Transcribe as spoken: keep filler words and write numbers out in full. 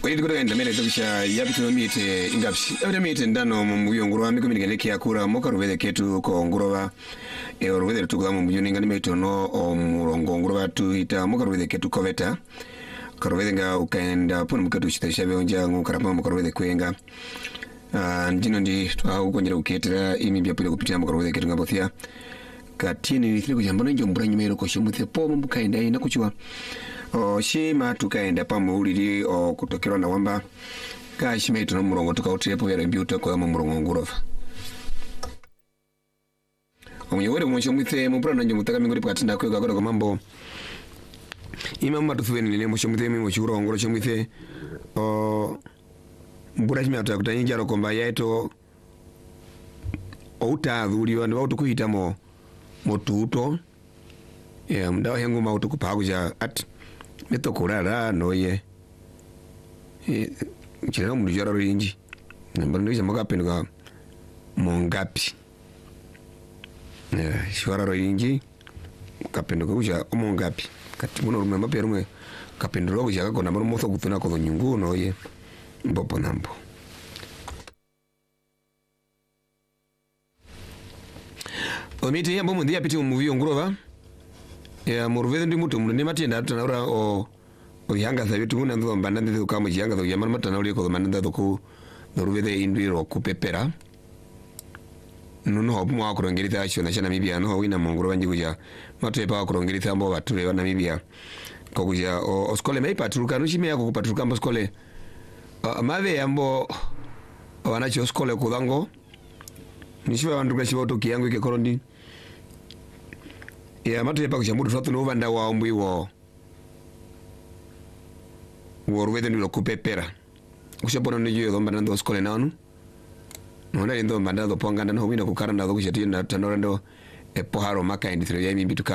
Kweli kutoka ndamene tobisha yapitino mite ingapsi. Abita mite ndano mu yongurwa miko minigane kya kura moka rubede ketu ko ngurwa. E rubede tukula mu yuni ngani mito no o murongo ngurwa tu ita moka rubede ketu koveta. Karubede nga ukaenda pona mketu shitasha beonja ngukarapa moka rubede kwenga. Ah ndino ndi twa ukongera uketera imi bya pile kupitia moka rubede ketu ngabothia. Katini nithili kujambana njo mbura nyumero ko shomuthe po mbukaenda ina kuchiwa. O shima tukaenda pamu ulili o kutokero na wamba ka shima ito na murongo tukautepo ya rembiuta kwa yamu murongo ngurofa o mnyewere mwisho mwithe mpura na njo mutaka minguri pakatinda kwe kakota kwa mambo ima mma tuthuweni nile mwisho mwithe mimo shukuro nguro sho mwithe o mbura shima tukakuta njaro komba ya ito o utadhuli wanda wautu kuhita mo motuto ya mdawa hengu mautu kupakuja ati meto kurara noye e chira mu jara rinji namba ndo jamaka penga mongapi eh shwara rinji kapendo kuja omongapi kati muno rumema perumwe kapendo kuja kakona muri motho kutuna ko nyungu noye mbopo nambo omiti yambo mundi yapiti mu viyongurova ya muruvede ndi mutu mulinde matenda atanaura o o yanga sabitu kuna ndo mbanda ndi kama yanga ndo yamana matana uli ko manda ndo ku ruvede indiro kupepera nuno hobu mwa kurongeritha acho na chana mibia no wina mongoro banji kuja matepa kurongeritha ambo bature wana mibia ko kuja o skole mai patruka no chime yako kupatruka ambo skole mave ambo wanacho skole kudango nishiwa bandu kwa shiboto kiyangu ke korondi ya matu yepa kushambudu fatu no vanda wa ombui wo wo ruwede nilo kupepera kushapono niyo dhomba nando skole naonu nona ndo mbanda do ponganda no wina kukaranda do kushatina tanora ndo e poharo maka indithiro ya imbi